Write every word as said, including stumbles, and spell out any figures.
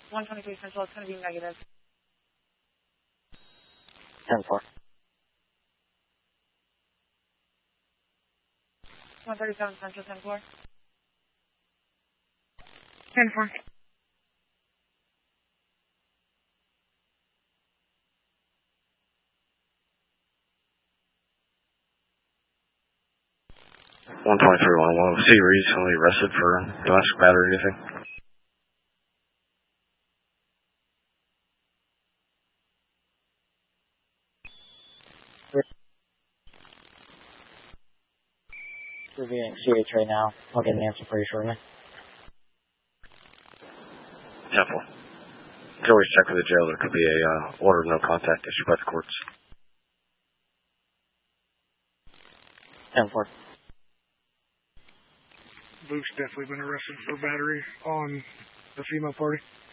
one twenty-three Central, it's going to be negative. ten four. one thirty-seven Central, ten four. ten four. one twenty-three one one. Was he recently arrested for domestic battery or anything? Reviewing C H right now. I'll get an answer for you shortly. ten four. You can always check with the jail. There could be a uh, order of no contact issued by the courts. ten four. Luke's definitely been arrested for battery on the female party.